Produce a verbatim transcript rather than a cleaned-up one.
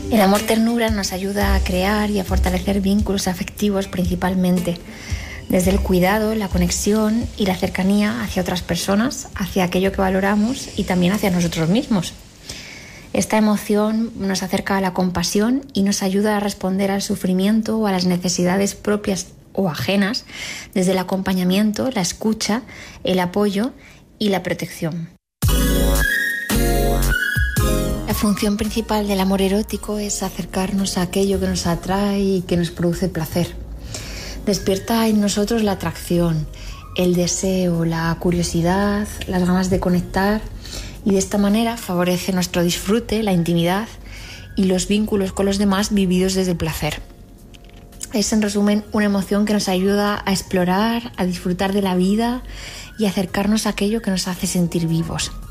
El amor ternura nos ayuda a crear y a fortalecer vínculos afectivos principalmente, desde el cuidado, la conexión y la cercanía hacia otras personas, hacia aquello que valoramos y también hacia nosotros mismos. Esta emoción nos acerca a la compasión y nos ayuda a responder al sufrimiento o a las necesidades propias o ajenas desde el acompañamiento, la escucha, el apoyo y la protección. La función principal del amor erótico es acercarnos a aquello que nos atrae y que nos produce placer. Despierta en nosotros la atracción, el deseo, la curiosidad, las ganas de conectar y de esta manera favorece nuestro disfrute, la intimidad y los vínculos con los demás vividos desde el placer. Es en resumen una emoción que nos ayuda a explorar, a disfrutar de la vida y a acercarnos a aquello que nos hace sentir vivos.